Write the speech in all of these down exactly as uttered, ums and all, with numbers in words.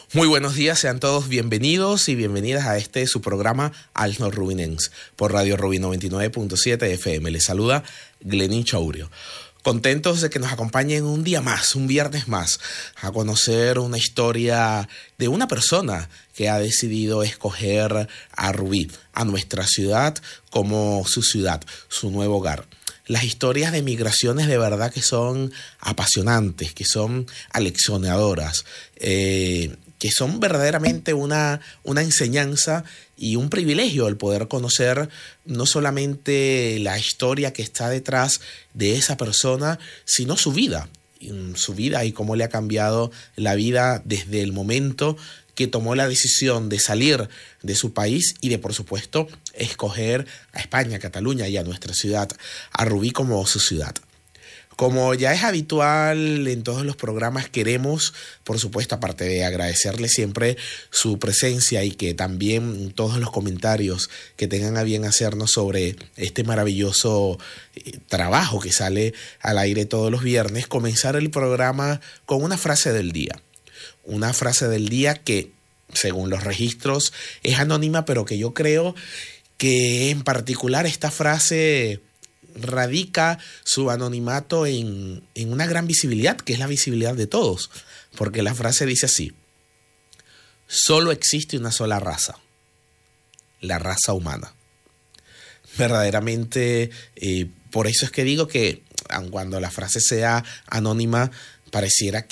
Muy buenos días, sean todos bienvenidos y bienvenidas a este su programa Alno Rubinense por Radio Rubin noventa y nueve punto siete F M. Les saluda Glenín Chaurio. Contentos de que nos acompañen un día más, un viernes más, a conocer una historia de una persona que ha decidido escoger a Rubí, a nuestra ciudad, como su ciudad, su nuevo hogar. Las historias de migraciones de verdad que son apasionantes, que son aleccionadoras, eh, que son verdaderamente una, una enseñanza y un privilegio el poder conocer no solamente la historia que está detrás de esa persona, sino su vida, su vida y cómo le ha cambiado la vida desde el momento que tomó la decisión de salir de su país y de, por supuesto, escoger a España, a Cataluña y a nuestra ciudad, a Rubí como su ciudad. Como ya es habitual en todos los programas, queremos, por supuesto, aparte de agradecerle siempre su presencia y que también todos los comentarios que tengan a bien hacernos sobre este maravilloso eh, trabajo que sale al aire todos los viernes, comenzar el programa con una frase del día. Una frase del día que, según los registros, es anónima, pero que yo creo que en particular esta frase radica su anonimato en, en una gran visibilidad, que es la visibilidad de todos, porque la frase dice así: solo existe una sola raza, la raza humana. Verdaderamente, eh, por eso es que digo que aun cuando la frase sea anónima, pareciera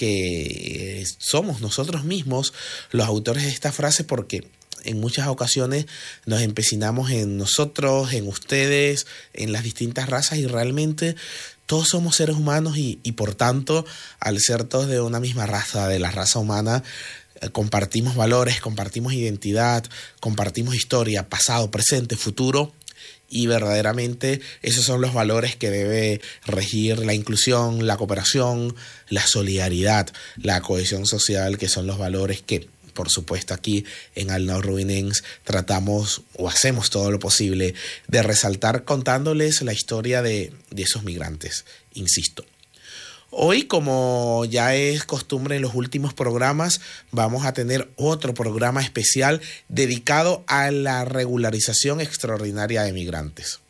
que somos nosotros mismos los autores de esta frase, porque en muchas ocasiones nos empecinamos en nosotros, en ustedes, en las distintas razas, y realmente todos somos seres humanos y, y por tanto, al ser todos de una misma raza, de la raza humana, eh, compartimos valores, compartimos identidad, compartimos historia, pasado, presente, futuro. Y verdaderamente esos son los valores que debe regir la inclusión, la cooperación, la solidaridad, la cohesión social, que son los valores que, por supuesto, aquí en Alno Rubinense tratamos o hacemos todo lo posible de resaltar contándoles la historia de, de esos migrantes, insisto. Hoy, como ya es costumbre en los últimos programas, vamos a tener otro programa especial dedicado a la regularización extraordinaria de migrantes.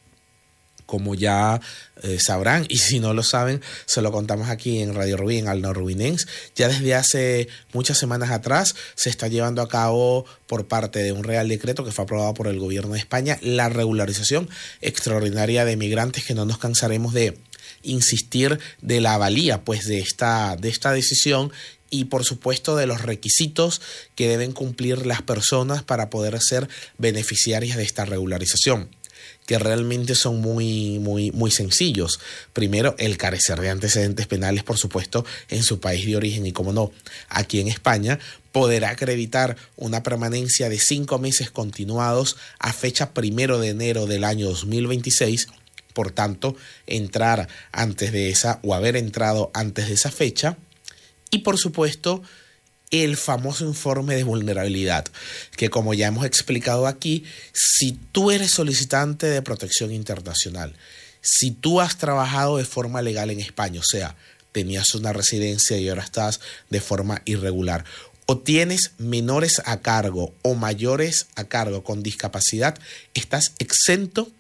Como ya eh, sabrán, y si no lo saben, se lo contamos aquí en Radio Rubí, en Alno Rubinense. Ya desde hace muchas semanas atrás se está llevando a cabo por parte de un Real Decreto que fue aprobado por el Gobierno de España la regularización extraordinaria de migrantes, que no nos cansaremos de insistir de la valía pues de esta, de esta decisión y por supuesto de los requisitos que deben cumplir las personas para poder ser beneficiarias de esta regularización, que realmente son muy, muy, muy sencillos. Primero, el carecer de antecedentes penales, por supuesto, en su país de origen y, como no, aquí en España, poder acreditar una permanencia de cinco meses continuados a fecha primero de enero del año dos mil veintiséis. Por tanto, entrar antes de esa o haber entrado antes de esa fecha. Y, por supuesto, el famoso informe de vulnerabilidad, que como ya hemos explicado aquí, si tú eres solicitante de protección internacional, si tú has trabajado de forma legal en España, o sea, tenías una residencia y ahora estás de forma irregular, o tienes menores a cargo o mayores a cargo con discapacidad, estás exento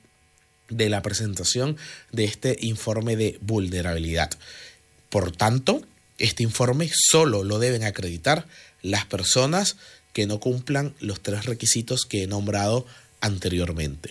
de la presentación de este informe de vulnerabilidad. Por tanto, este informe solo lo deben acreditar las personas que no cumplan los tres requisitos que he nombrado anteriormente.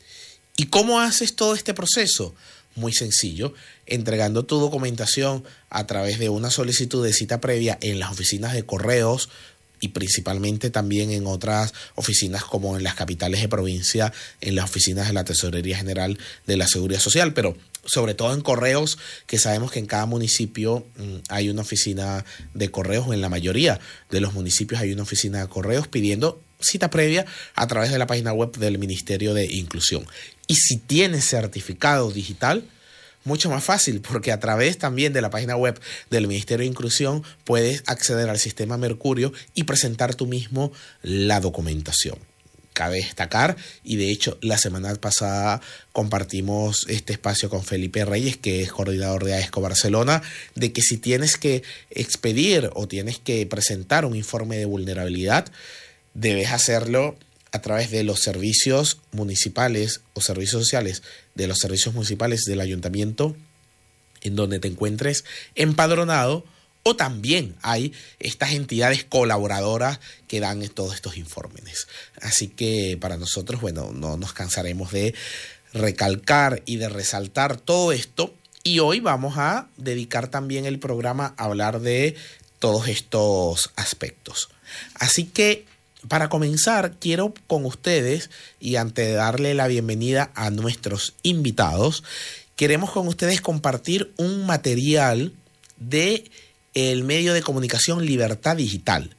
¿Y cómo haces todo este proceso? Muy sencillo, entregando tu documentación a través de una solicitud de cita previa en las oficinas de correos y principalmente también en otras oficinas como en las capitales de provincia, en las oficinas de la Tesorería General de la Seguridad Social, pero sobre todo en correos, que sabemos que en cada municipio mmm, hay una oficina de correos, o en la mayoría de los municipios hay una oficina de correos, pidiendo cita previa a través de la página web del Ministerio de Inclusión. Y si tienes certificado digital, mucho más fácil, porque a través también de la página web del Ministerio de Inclusión puedes acceder al sistema Mercurio y presentar tú mismo la documentación. cabe destacar, y de hecho la semana pasada compartimos este espacio con Felipe Reyes, que es coordinador de AESCO Barcelona, de que si tienes que expedir o tienes que presentar un informe de vulnerabilidad, debes hacerlo a través de los servicios municipales o servicios sociales, de los servicios municipales del ayuntamiento en donde te encuentres empadronado, o también hay estas entidades colaboradoras que dan todos estos informes. Así que para nosotros, bueno, no nos cansaremos de recalcar y de resaltar todo esto, y hoy vamos a dedicar también el programa a hablar de todos estos aspectos. Así que para comenzar, quiero con ustedes, y antes de darle la bienvenida a nuestros invitados, queremos con ustedes compartir un material de el medio de comunicación Libertad Digital.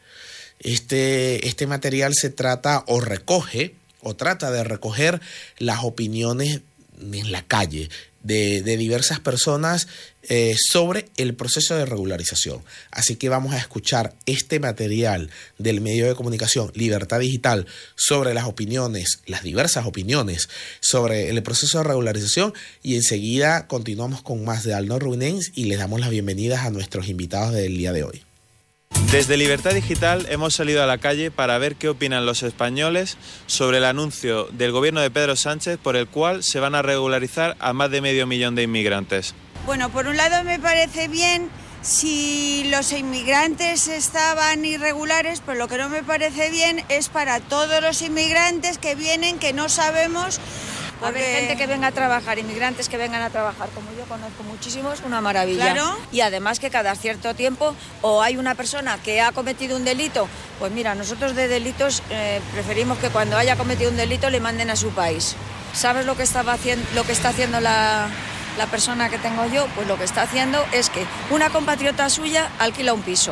Este, este material se trata o recoge o trata de recoger las opiniones en la calle de, de diversas personas eh, sobre el proceso de regularización. Así que vamos a escuchar este material del medio de comunicación Libertad Digital sobre las opiniones, las diversas opiniones sobre el proceso de regularización, y enseguida continuamos con más de Alnor Ruinens y les damos las bienvenidas a nuestros invitados del día de hoy. Desde Libertad Digital hemos salido a la calle para ver qué opinan los españoles sobre el anuncio del gobierno de Pedro Sánchez por el cual se van a regularizar a más de medio millón de inmigrantes. Bueno, por un lado me parece bien si los inmigrantes estaban irregulares, pero lo que no me parece bien es para todos los inmigrantes que vienen, que no sabemos. Porque... Haber gente que venga a trabajar, inmigrantes que vengan a trabajar, como yo conozco muchísimos, una maravilla. Claro. Y además que cada cierto tiempo o hay una persona que ha cometido un delito, pues mira, nosotros de delitos eh, preferimos que cuando haya cometido un delito le manden a su país. ¿Sabes lo que estaba haciendo, lo que está haciendo la, la persona que tengo yo? Pues lo que está haciendo es que una compatriota suya alquila un piso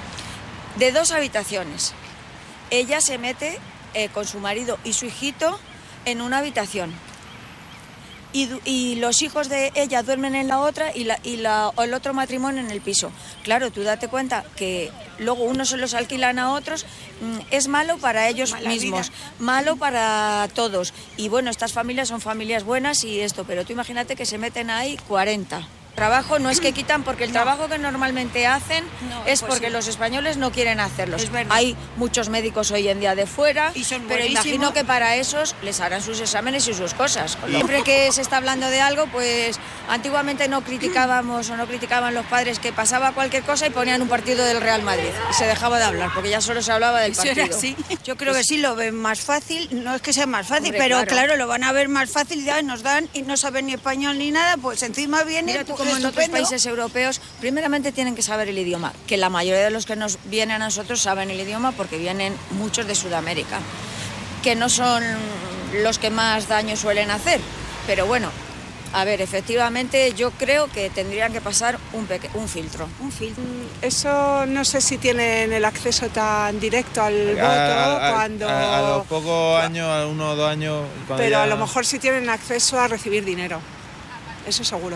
de dos habitaciones. Ella se mete eh, con su marido y su hijito en una habitación. Y, y los hijos de ella duermen en la otra y, la, y la, el otro matrimonio en el piso. Claro, tú date cuenta que luego unos se los alquilan a otros, es malo para ellos Mala mismos, vida. malo para todos. Y bueno, estas familias son familias buenas y esto, pero tú imagínate que se meten ahí cuarenta. Trabajo no es que quitan, porque el no. trabajo que normalmente hacen no, es porque sí. los españoles no quieren hacerlos. Hay muchos médicos hoy en día de fuera, y son pero buenísimos. Imagino que para esos les harán sus exámenes y sus cosas. Siempre que se está hablando de algo, pues antiguamente no criticábamos o no criticaban los padres que pasaba cualquier cosa y ponían un partido del Real Madrid y se dejaba de hablar, porque ya solo se hablaba del partido. Así. Yo creo que sí lo ven más fácil, no es que sea más fácil, Hombre, pero claro. claro, lo van a ver más fácil, ya nos dan y no saben ni español ni nada, pues encima viene... Mira tú como en otros países europeos, primeramente tienen que saber el idioma, que la mayoría de los que nos vienen a nosotros saben el idioma porque vienen muchos de Sudamérica, que no son los que más daño suelen hacer, pero bueno, a ver, efectivamente yo creo que tendrían que pasar un, peque- un filtro. Un filtro. Eso no sé si tienen el acceso tan directo al a, voto a, cuando... A, a los pocos años, a uno o dos años... Pero ya... a lo mejor sí tienen acceso a recibir dinero, eso seguro.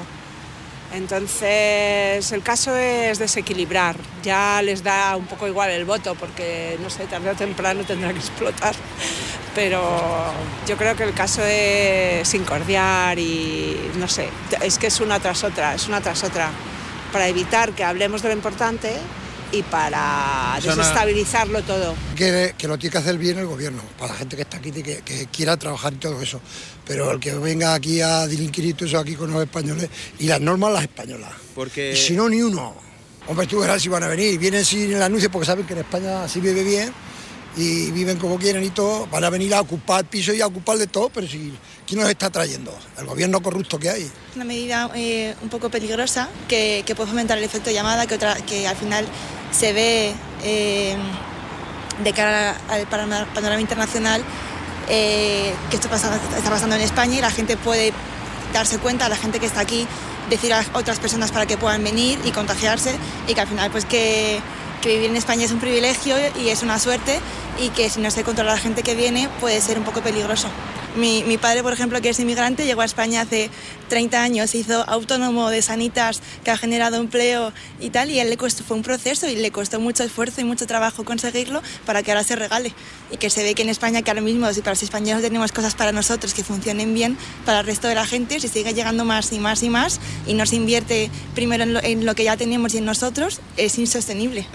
Entonces, el caso es desequilibrar. Ya les da un poco igual el voto porque, no sé, tarde o temprano tendrá que explotar. Pero yo creo que el caso es incordiar y, no sé, es que es una tras otra, es una tras otra. Para evitar que hablemos de lo importante y para desestabilizarlo todo. Que, que lo tiene que hacer bien el gobierno, para la gente que está aquí, que, que quiera trabajar y todo eso. Pero el que venga aquí a delinquir y todo eso aquí con los españoles, y las normas las españolas. Porque... Y si no, ni uno. Hombre, tú verás si van a venir. Vienen sin el anuncio porque saben que en España sí vive bien y viven como quieren y todo. Van a venir a ocupar piso y a ocupar de todo, pero si, ¿quién nos está trayendo? El gobierno corrupto que hay. Una medida eh, un poco peligrosa que, que puede fomentar el efecto llamada, que, otra, que al final se ve eh, de cara al panorama internacional eh, que esto pasa, está pasando en España, y la gente puede darse cuenta, la gente que está aquí, decir a otras personas para que puedan venir y contagiarse, y que al final pues que, que vivir en España es un privilegio y es una suerte, y que si no se controla la gente que viene puede ser un poco peligroso. Mi, mi padre, por ejemplo, que es inmigrante, llegó a España hace treinta años, se hizo autónomo de Sanitas, que ha generado empleo y tal, y él le costó, fue un proceso y le costó mucho esfuerzo y mucho trabajo conseguirlo para que ahora se regale. Y que se ve que en España, que ahora mismo, si para los españoles tenemos cosas para nosotros que funcionen bien, para el resto de la gente, si sigue llegando más y más y más y no se invierte primero en lo, en lo que ya tenemos y en nosotros, es insostenible.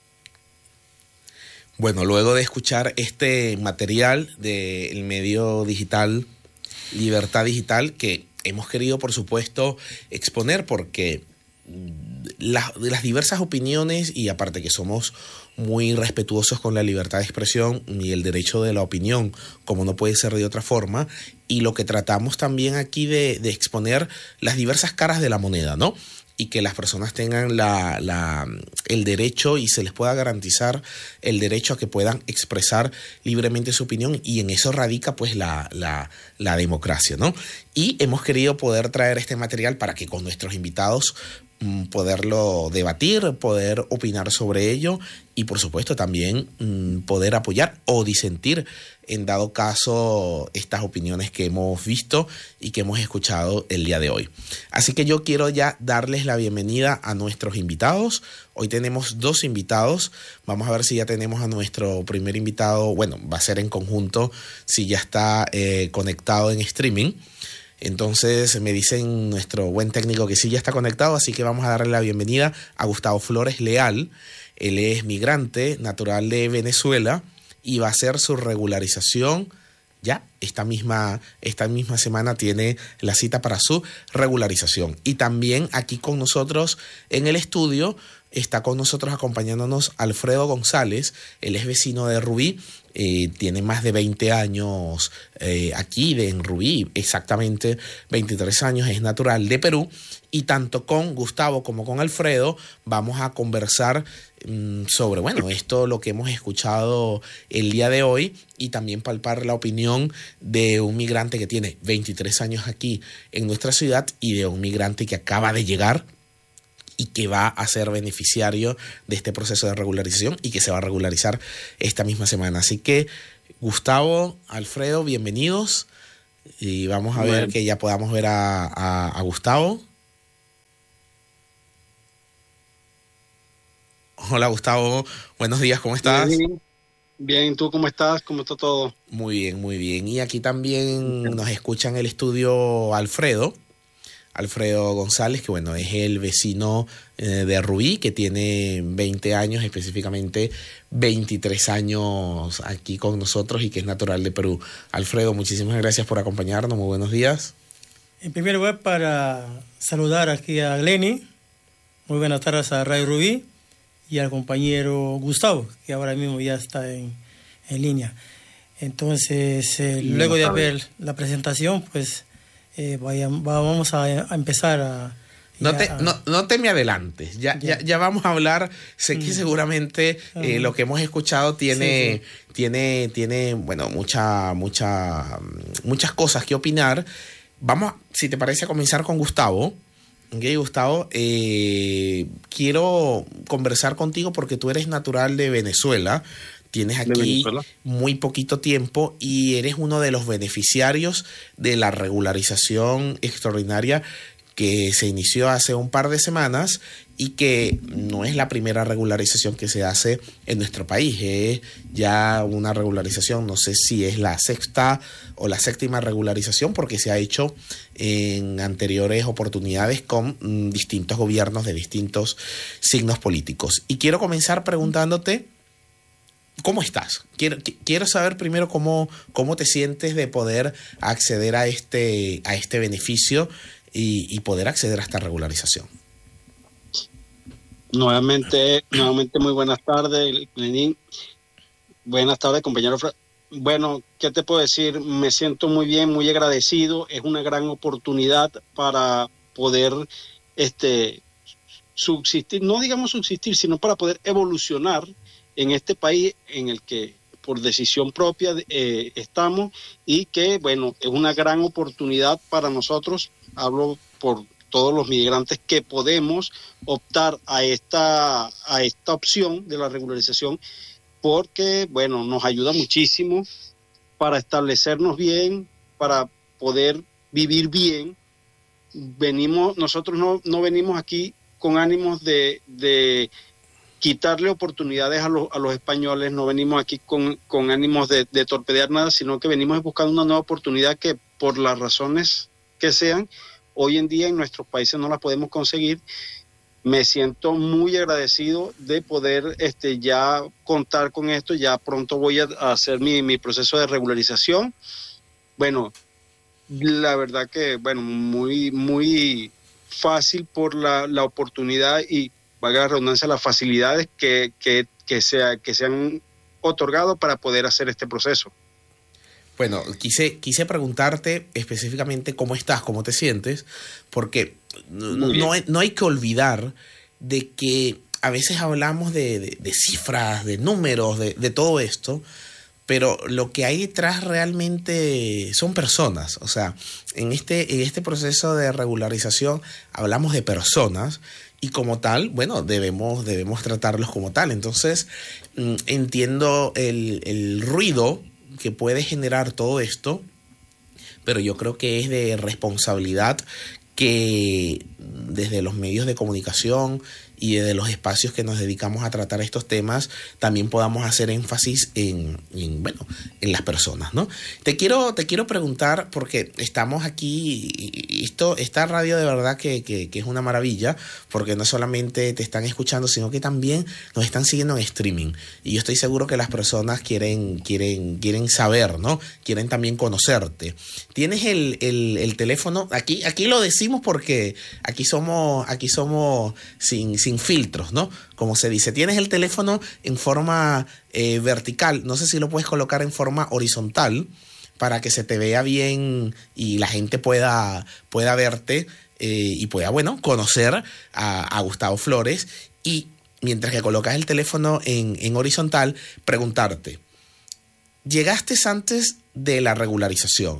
Bueno, luego de escuchar este material del medio digital, Libertad Digital, que hemos querido, por supuesto, exponer porque las, las diversas opiniones, y aparte que somos muy respetuosos con la libertad de expresión y el derecho de la opinión, como no puede ser de otra forma, y lo que tratamos también aquí de, de exponer las diversas caras de la moneda, ¿no? Y que las personas tengan la, la, el derecho y se les pueda garantizar el derecho a que puedan expresar libremente su opinión, y en eso radica pues la, la, la democracia, ¿no? Y hemos querido poder traer este material para que con nuestros invitados mmm, poderlo debatir, poder opinar sobre ello y por supuesto también mmm, poder apoyar o disentir en dado caso estas opiniones que hemos visto y que hemos escuchado el día de hoy. Así que yo quiero ya darles la bienvenida a nuestros invitados. Hoy tenemos dos invitados. Vamos a ver si ya tenemos a nuestro primer invitado. Bueno, va a ser en conjunto si ya está eh, conectado en streaming. Entonces me dicen nuestro buen técnico que sí ya está conectado, así que vamos a darle la bienvenida a Gustavo Flores Leal. Él es migrante, natural de Venezuela, y va a hacer su regularización ya esta misma, esta misma semana tiene la cita para su regularización. Y también aquí con nosotros en el estudio está con nosotros acompañándonos Alfredo González. Él es vecino de Rubí, eh, tiene más de veinte años eh, aquí de, en Rubí, exactamente veintitrés años, es natural de Perú. Y tanto con Gustavo como con Alfredo vamos a conversar mmm, sobre, bueno, esto lo que hemos escuchado el día de hoy, y también palpar la opinión de un migrante que tiene veintitrés años aquí en nuestra ciudad y de un migrante que acaba de llegar y que va a ser beneficiario de este proceso de regularización y que se va a regularizar esta misma semana. Así que, Gustavo, Alfredo, bienvenidos, y vamos a bueno. ver que ya podamos ver a, a, a Gustavo. Hola, Gustavo, buenos días, ¿cómo estás? Bien, bien, ¿tú cómo estás? ¿Cómo está todo? Muy bien, muy bien. Y aquí también nos escucha en el estudio Alfredo, Alfredo González, que bueno, es el vecino eh, de Rubí, que tiene veinte años, específicamente veintitrés años aquí con nosotros y que es natural de Perú. Alfredo, muchísimas gracias por acompañarnos, muy buenos días. En primer lugar, para saludar aquí a Glenny, muy buenas tardes a Radio Rubí, y al compañero Gustavo, que ahora mismo ya está en, en línea. Entonces, eh, luego de ver la presentación, pues eh, vaya, vamos a, a empezar a... No te, a... no, no te me adelantes, ya, ya. Ya, ya vamos a hablar. Sé que mm. seguramente eh, uh-huh. lo que hemos escuchado tiene, sí, sí. tiene, tiene bueno, mucha, mucha, muchas cosas que opinar. Vamos, si te parece, a comenzar con Gustavo. Ok, Gustavo, eh, quiero conversar contigo porque tú eres natural de Venezuela, tienes aquí Venezuela. muy poquito tiempo y eres uno de los beneficiarios de la regularización extraordinaria que se inició hace un par de semanas y que no es la primera regularización que se hace en nuestro país. Es ya una regularización, no sé si es la sexta o la séptima regularización, porque se ha hecho en anteriores oportunidades con mm, distintos gobiernos de distintos signos políticos. Y quiero comenzar preguntándote, ¿cómo estás? Quiero, quiero saber primero cómo, cómo te sientes de poder acceder a este, a este beneficio y, y poder acceder a esta regularización. Nuevamente, nuevamente muy buenas tardes, Lenín. Buenas tardes, compañero. Bueno, ¿qué te puedo decir? Me siento muy bien, muy agradecido. Es una gran oportunidad para poder este, subsistir, no digamos subsistir, sino para poder evolucionar en este país en el que por decisión propia eh, estamos, y que, bueno, es una gran oportunidad para nosotros. Hablo por todos los migrantes que podemos optar a esta, a esta opción de la regularización, porque, bueno, nos ayuda muchísimo para establecernos bien, para poder vivir bien. Venimos, nosotros no, no venimos aquí con ánimos de, de quitarle oportunidades a los, a los españoles, no venimos aquí con, con ánimos de, de torpedear nada, sino que venimos buscando una nueva oportunidad que por las razones que sean, hoy en día en nuestros países no las podemos conseguir. Me siento muy agradecido de poder este, ya contar con esto, ya pronto voy a, a hacer mi, mi proceso de regularización. Bueno, la verdad que, bueno, muy, muy fácil por la, la oportunidad y, valga la redundancia, las facilidades que, que, que, sea, que se han otorgado para poder hacer este proceso. Bueno, quise, quise preguntarte específicamente cómo estás, cómo te sientes, porque no, no, hay, no hay que olvidar de que a veces hablamos de, de, de cifras, de números, de, de todo esto, pero lo que hay detrás realmente son personas. O sea, en este, en este proceso de regularización hablamos de personas y como tal, bueno, debemos, debemos tratarlos como tal. Entonces, entiendo el, el ruido que puede generar todo esto, pero yo creo que es de responsabilidad que desde los medios de comunicación y desde los espacios que nos dedicamos a tratar estos temas también podamos hacer énfasis en, en bueno, en las personas, ¿no? Te quiero, te quiero preguntar, porque estamos aquí, esto, esta radio de verdad que, que, que es una maravilla, porque no solamente te están escuchando, sino que también nos están siguiendo en streaming. Y yo estoy seguro que las personas quieren, quieren, quieren saber, ¿no? Quieren también conocerte. Tienes el, el, el teléfono, aquí, aquí lo decimos porque aquí somos, aquí somos sin, sin filtros, ¿no? Como se dice, tienes el teléfono en forma eh, vertical, no sé si lo puedes colocar en forma horizontal para que se te vea bien y la gente pueda, pueda verte eh, y pueda, bueno, conocer a, a Gustavo Flores. Y mientras que colocas el teléfono en, en horizontal, preguntarte, llegaste antes de la regularización.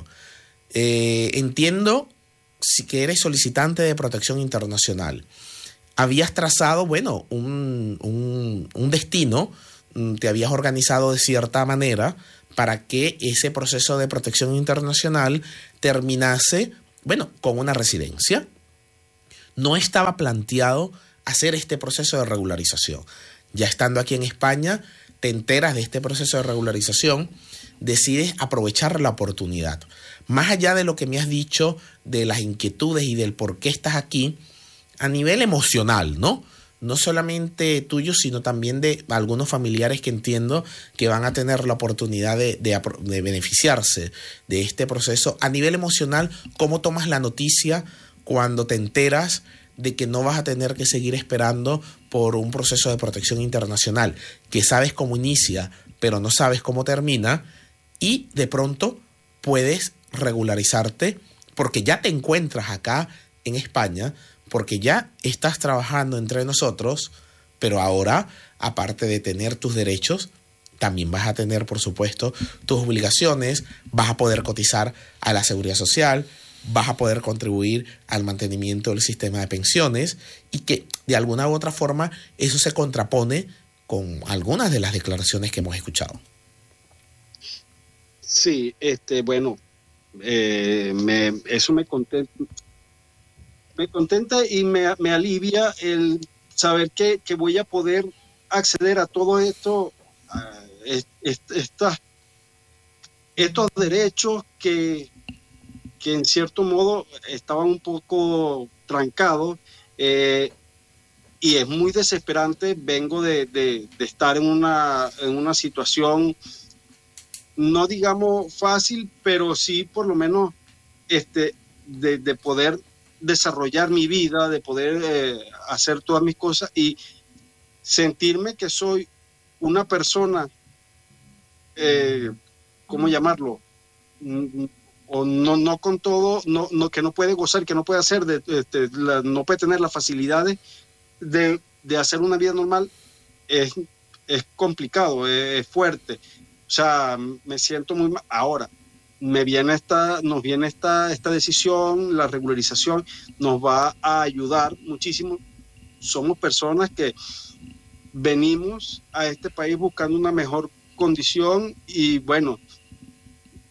Eh, entiendo que eres solicitante de protección internacional. Habías trazado, bueno, un, un, un destino, te habías organizado de cierta manera para que ese proceso de protección internacional terminase, bueno, con una residencia. No estaba planteado hacer este proceso de regularización. Ya estando aquí en España, te enteras de este proceso de regularización, decides aprovechar la oportunidad. Más allá de lo que me has dicho, de las inquietudes y del por qué estás aquí, a nivel emocional, ¿no? No solamente tuyo, sino también de algunos familiares que entiendo que van a tener la oportunidad de, de, de beneficiarse de este proceso. A nivel emocional, ¿cómo tomas la noticia cuando te enteras de que no vas a tener que seguir esperando por un proceso de protección internacional, que sabes cómo inicia, pero no sabes cómo termina, y de pronto puedes regularizarte porque ya te encuentras acá en España, porque ya estás trabajando entre nosotros, pero ahora, aparte de tener tus derechos, también vas a tener, por supuesto, tus obligaciones, vas a poder cotizar a la seguridad social, vas a poder contribuir al mantenimiento del sistema de pensiones, y que de alguna u otra forma eso se contrapone con algunas de las declaraciones que hemos escuchado. Sí, este, bueno, eh, me, eso me contenta. Me contenta y me, me alivia el saber que, que voy a poder acceder a todo esto, a est, estas, estos derechos que, que en cierto modo estaban un poco trancados, eh, y es muy desesperante. Vengo de, de, de estar en una, en una situación, no digamos fácil, pero sí por lo menos este, de, de poder desarrollar mi vida, de poder eh, hacer todas mis cosas y sentirme que soy una persona, eh, ¿cómo llamarlo? O no, no con todo, no, no, que no puede gozar, que no puede hacer, de, de, de, la, no puede tener las facilidades de, de hacer una vida normal, es, es complicado, es, es fuerte. O sea, me siento muy mal. Ahora, me viene esta, nos viene esta, esta decisión, la regularización nos va a ayudar muchísimo. Somos personas que venimos a este país buscando una mejor condición y bueno,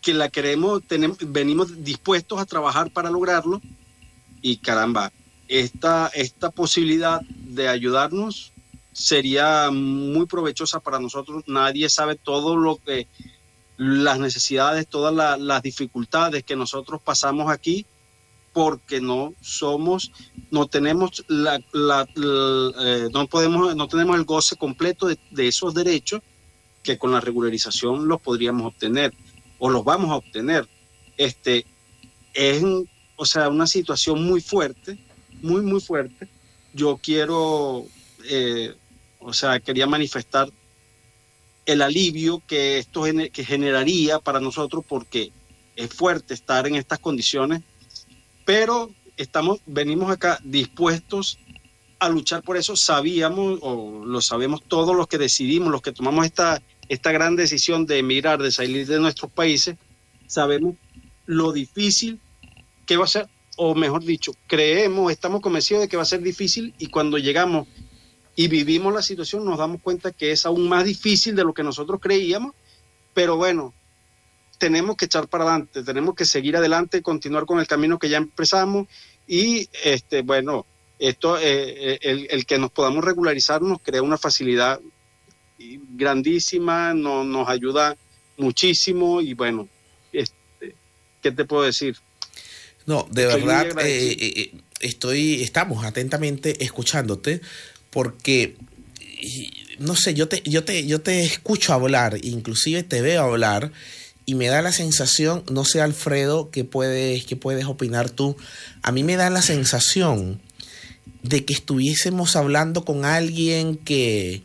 que la queremos, tenemos, venimos dispuestos a trabajar para lograrlo, y caramba, esta, esta posibilidad de ayudarnos sería muy provechosa para nosotros. Nadie sabe todo lo que, las necesidades, todas la, las dificultades que nosotros pasamos aquí, porque no somos, no tenemos la, la, la eh, no podemos, no tenemos el goce completo de, de esos derechos que con la regularización los podríamos obtener o los vamos a obtener. Este es, o sea, una situación muy fuerte, muy muy fuerte. Yo quiero, eh, o sea, quería manifestar el alivio que esto gener, que generaría para nosotros, porque es fuerte estar en estas condiciones. Pero estamos, venimos acá dispuestos a luchar por eso. Sabíamos, o lo sabemos todos los que decidimos, los que tomamos esta, esta gran decisión de emigrar, de salir de nuestros países, sabemos lo difícil que va a ser, o mejor dicho, creemos, estamos convencidos de que va a ser difícil, y cuando llegamos y vivimos la situación nos damos cuenta que es aún más difícil de lo que nosotros creíamos, pero bueno, tenemos que echar para adelante, tenemos que seguir adelante, continuar con el camino que ya empezamos, y este bueno, esto eh, el, el que nos podamos regularizar nos crea una facilidad grandísima, no, nos ayuda muchísimo, y bueno, este, ¿qué te puedo decir? No, de estoy verdad eh, eh, estoy, estamos atentamente escuchándote, porque no sé, yo te, yo te, yo te escucho hablar, inclusive te veo hablar, y me da la sensación, no sé, Alfredo, ¿qué puedes, qué puedes opinar tú? A mí me da la sensación de que estuviésemos hablando con alguien que,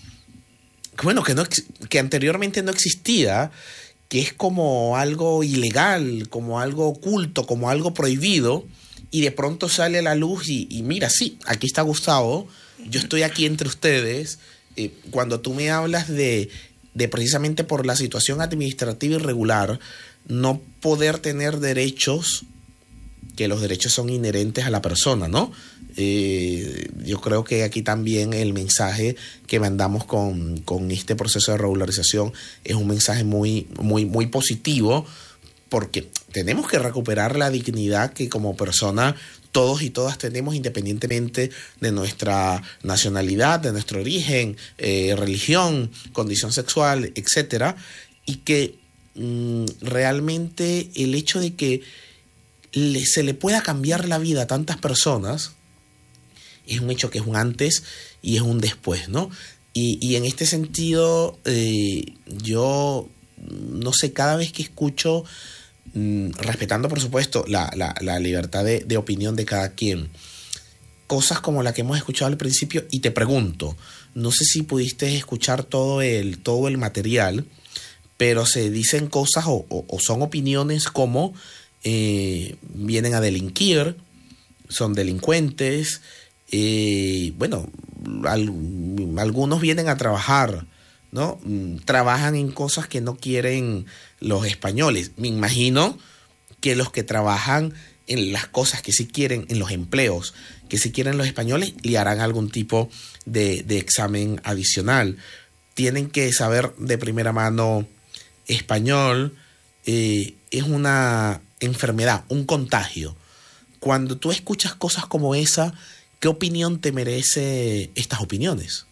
bueno, que, no, que anteriormente no existía, que es como algo ilegal, como algo oculto, como algo prohibido, y de pronto sale a la luz y, y mira, sí, aquí está Gustavo, yo estoy aquí entre ustedes. Eh, cuando tú me hablas de... de precisamente por la situación administrativa irregular, no poder tener derechos, que los derechos son inherentes a la persona, ¿no? Eh, yo creo que aquí también el mensaje que mandamos con, con este proceso de regularización es un mensaje muy, muy, muy positivo, porque tenemos que recuperar la dignidad que como persona todos y todas tenemos, independientemente de nuestra nacionalidad, de nuestro origen, eh, religión, condición sexual, etcétera, y que mm, realmente el hecho de que le, se le pueda cambiar la vida a tantas personas es un hecho que es un antes y es un después, ¿no? Y, y en este sentido, eh, yo no sé, cada vez que escucho, respetando por supuesto la, la, la libertad de, de opinión de cada quien, cosas como la que hemos escuchado al principio, y te pregunto, no sé si pudiste escuchar todo el, todo el material, pero se dicen cosas o, o, o son opiniones como eh, vienen a delinquir, son delincuentes, eh, bueno, al, algunos vienen a trabajar, ¿no? Trabajan en cosas que no quieren los españoles. Me imagino que los que trabajan en las cosas que sí quieren, en los empleos que sí quieren los españoles, le harán algún tipo de, de examen adicional. Tienen que saber de primera mano español. Eh, es una enfermedad, un contagio. Cuando tú escuchas cosas como esa, ¿qué opinión te merece estas opiniones?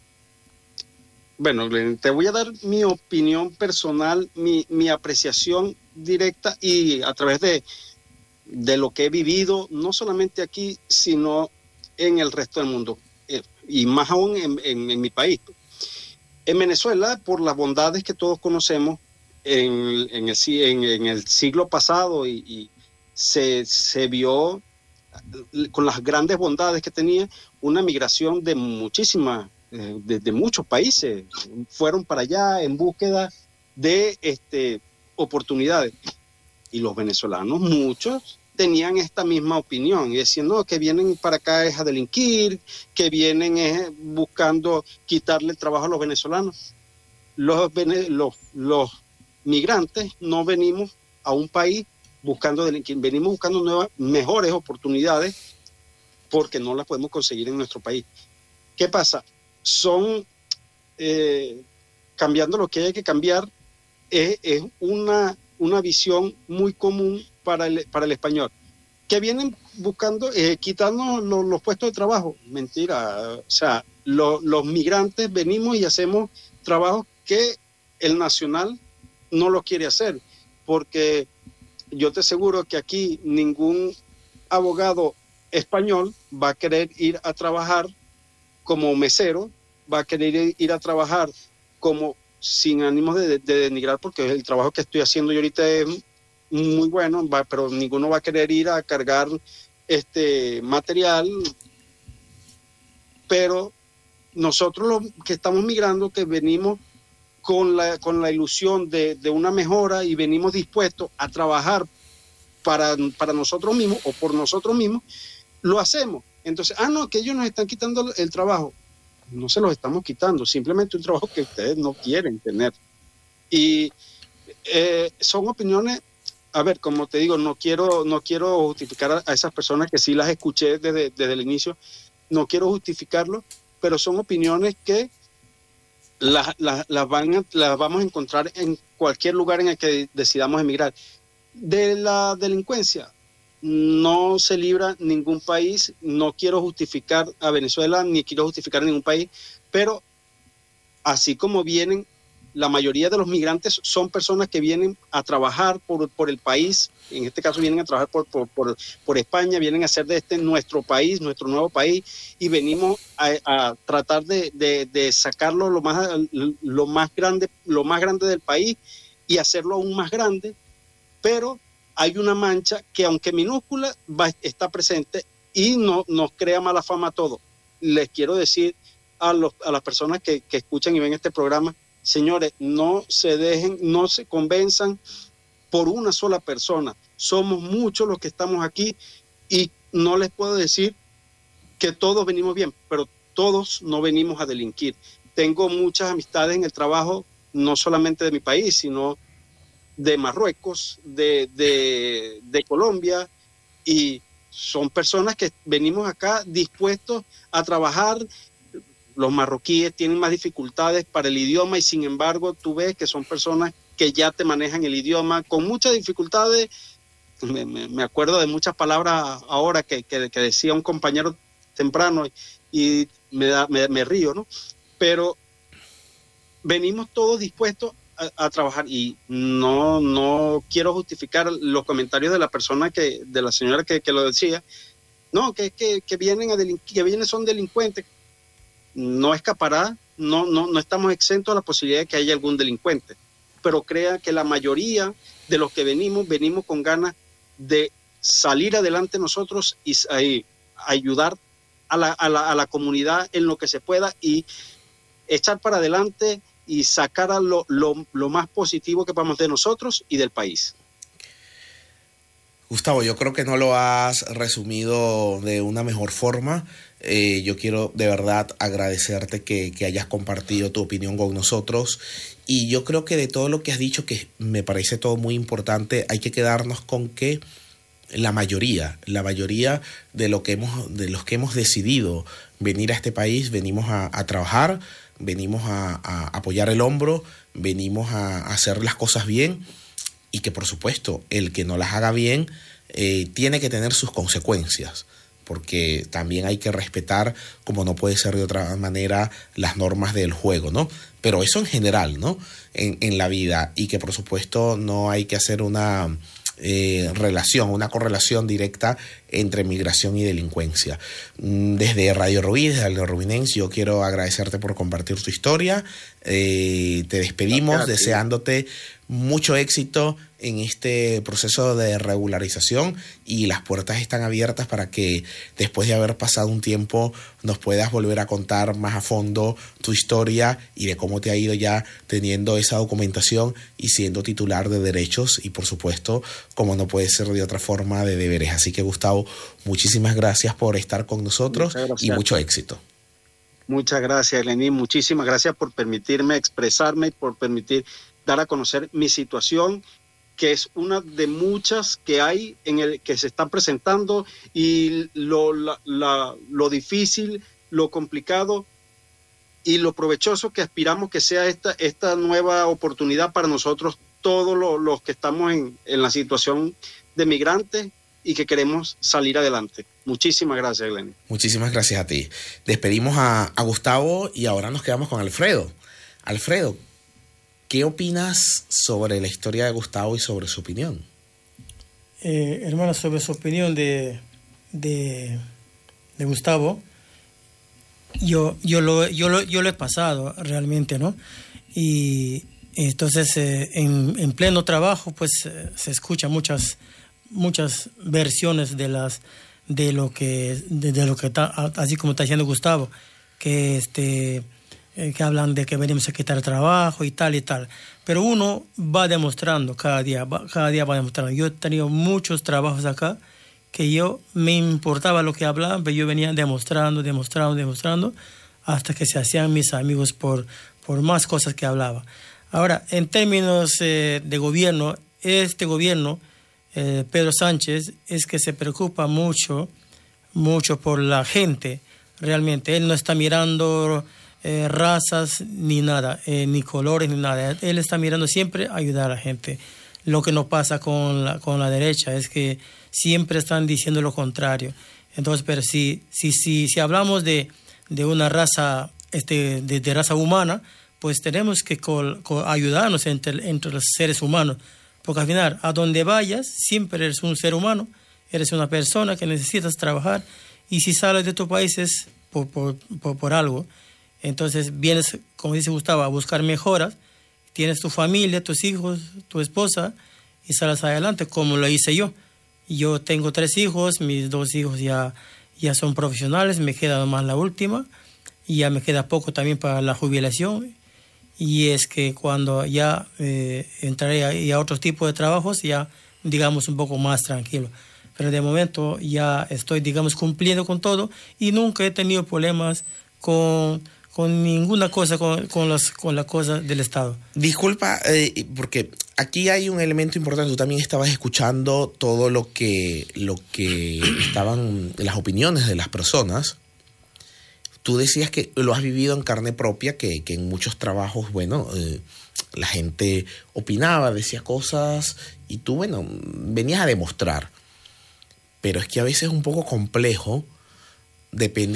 Bueno, te voy a dar mi opinión personal, mi, mi apreciación directa, y a través de, de lo que he vivido, no solamente aquí, sino en el resto del mundo, eh, y más aún en, en, en mi país. En Venezuela, por las bondades que todos conocemos, en, en, el, en, en el siglo pasado, y, y se, se vio con las grandes bondades que tenía, una migración de muchísimas De, de muchos países, fueron para allá en búsqueda de este, oportunidades, y los venezolanos, muchos, tenían esta misma opinión y decían, no, que vienen para acá es a delinquir, que vienen es buscando quitarle el trabajo a los venezolanos. Los, los, los migrantes no venimos a un país buscando delinquir, venimos buscando nuevas, mejores oportunidades, porque no las podemos conseguir en nuestro país. ¿Qué pasa? Son, eh, cambiando lo que hay que cambiar, es, es una, una visión muy común para el, para el español, que vienen buscando, eh, quitarnos lo, los puestos de trabajo. Mentira, o sea, lo, los migrantes venimos y hacemos trabajos que el nacional no lo quiere hacer, porque yo te aseguro que aquí ningún abogado español va a querer ir a trabajar como mesero, va a querer ir a trabajar como sin ánimos de, de denigrar, porque el trabajo que estoy haciendo yo ahorita es muy bueno, va, pero ninguno va a querer ir a cargar este material. Pero nosotros los que estamos migrando, que venimos con la, con la ilusión de, de una mejora y venimos dispuestos a trabajar para, para nosotros mismos o por nosotros mismos, lo hacemos. Entonces, ah, no, que ellos nos están quitando el trabajo. No se los estamos quitando, simplemente un trabajo que ustedes no quieren tener. Y eh, son opiniones, a ver, como te digo, no quiero, no quiero justificar a, a esas personas que sí las escuché desde, desde el inicio, no quiero justificarlo, pero son opiniones que las, las, las, van a, las vamos a encontrar en cualquier lugar en el que decidamos emigrar. De la delincuencia, no se libra ningún país, no quiero justificar a Venezuela, ni quiero justificar a ningún país, pero así como vienen, la mayoría de los migrantes son personas que vienen a trabajar por, por el país, en este caso vienen a trabajar por, por, por, por España, vienen a hacer de este nuestro país, nuestro nuevo país, y venimos a, a tratar de, de, de sacarlo lo más, lo más grande, lo más grande del país y hacerlo aún más grande, pero hay una mancha que, aunque minúscula, va, está presente y no, nos crea mala fama a todos. Les quiero decir a, los, a las personas que, que escuchan y ven este programa, señores, no se dejen, no se convenzan por una sola persona. Somos muchos los que estamos aquí y no les puedo decir que todos venimos bien, pero todos no venimos a delinquir. Tengo muchas amistades en el trabajo, no solamente de mi país, sino de Marruecos, de, de, de Colombia, y son personas que venimos acá dispuestos a trabajar. Los marroquíes tienen más dificultades para el idioma y sin embargo tú ves que son personas que ya te manejan el idioma con muchas dificultades. Me, me, me acuerdo de muchas palabras ahora que, que, que decía un compañero temprano y me, da, me, me río, ¿no? Pero venimos todos dispuestos a, a trabajar y no, no quiero justificar los comentarios de la persona, que de la señora que, que lo decía, no, que, que, que vienen a delinquir, que vienen son delincuentes. No escapará, no, no, no estamos exentos a la posibilidad de que haya algún delincuente, pero crea que la mayoría de los que venimos, venimos con ganas de salir adelante nosotros y ahí, ayudar a la, a, la, a la comunidad en lo que se pueda y echar para adelante y sacar a lo, lo, lo más positivo que podamos de nosotros y del país. Gustavo, yo creo que no lo has resumido de una mejor forma. Eh, yo quiero de verdad agradecerte que, que hayas compartido tu opinión con nosotros, y yo creo que de todo lo que has dicho, que me parece todo muy importante, hay que quedarnos con que la mayoría, la mayoría de, lo que hemos, de los que hemos decidido venir a este país, venimos a, a trabajar, venimos a, a apoyar el hombro, venimos a, a hacer las cosas bien, y que por supuesto el que no las haga bien eh, tiene que tener sus consecuencias, porque también hay que respetar, como no puede ser de otra manera, las normas del juego, ¿no? Pero eso en general, ¿no? En, en la vida, y que por supuesto no hay que hacer una eh, relación, una correlación directa entre migración y delincuencia. Desde Radio Rubí, desde el Rubinense, yo quiero agradecerte por compartir tu historia. Eh, te despedimos Gracias. deseándote mucho éxito en este proceso de regularización, y las puertas están abiertas para que después de haber pasado un tiempo nos puedas volver a contar más a fondo tu historia y de cómo te ha ido ya teniendo esa documentación y siendo titular de derechos y, por supuesto, como no puede ser de otra forma, de deberes. Así que, Gustavo, muchísimas gracias por estar con nosotros y mucho éxito. Muchas gracias, Lenín. Muchísimas gracias por permitirme expresarme y por permitir dar a conocer mi situación, que es una de muchas que hay en el que se están presentando, y lo, la, la, lo difícil, lo complicado y lo provechoso que aspiramos que sea esta, esta nueva oportunidad para nosotros todos los, los que estamos en, en la situación de migrantes y que queremos salir adelante. Muchísimas gracias, Glenny. Muchísimas gracias a ti. Despedimos a, a Gustavo y ahora nos quedamos con Alfredo. Alfredo, ¿qué opinas sobre la historia de Gustavo y sobre su opinión? Eh, hermano, sobre su opinión de, de, de Gustavo, yo, yo, lo, yo, lo, yo lo he pasado realmente, ¿no? Y entonces eh, en, en pleno trabajo pues eh, se escuchan muchas, muchas versiones de, las, de lo que, de, de lo que está, así como está diciendo Gustavo, que este... que hablan de que venimos a quitar trabajo y tal y tal. Pero uno va demostrando cada día, va, cada día va demostrando. Yo he tenido muchos trabajos acá que yo me importaba lo que hablaban, pero yo venía demostrando, demostrando, demostrando, hasta que se hacían mis amigos por, por más cosas que hablaba. Ahora, en términos eh, de gobierno, este gobierno, eh, Pedro Sánchez, es que se preocupa mucho, mucho por la gente, realmente. Él no está mirando Eh, razas ni nada, eh, ni colores ni nada. Él está mirando siempre a ayudar a la gente. Lo que no pasa con la, con la derecha es que siempre están diciendo lo contrario. Entonces, pero si, si, si, si hablamos de, de una raza, este, de, de raza humana, pues tenemos que col, col, ayudarnos entre, entre los seres humanos. Porque al final, a donde vayas, siempre eres un ser humano, eres una persona que necesitas trabajar, y si sales de tu país es por, por, por, por algo. Entonces vienes, como dice Gustavo, a buscar mejoras, tienes tu familia, tus hijos, tu esposa, y sales adelante, como lo hice yo. Yo tengo tres hijos, mis dos hijos ya, ya son profesionales, me queda nomás la última, y ya me queda poco también para la jubilación. Y es que cuando ya eh, entraré a, a otros tipos de trabajos, ya digamos un poco más tranquilo. Pero de momento ya estoy, digamos, cumpliendo con todo, y nunca he tenido problemas con... con ninguna cosa, con, con, las, con la cosa del Estado. Disculpa, eh, porque aquí hay un elemento importante. Tú también estabas escuchando todo lo que, lo que estaban, las opiniones de las personas. Tú decías que lo has vivido en carne propia, que, que en muchos trabajos, bueno, eh, la gente opinaba, decía cosas, y tú, bueno, venías a demostrar. Pero es que a veces es un poco complejo, depende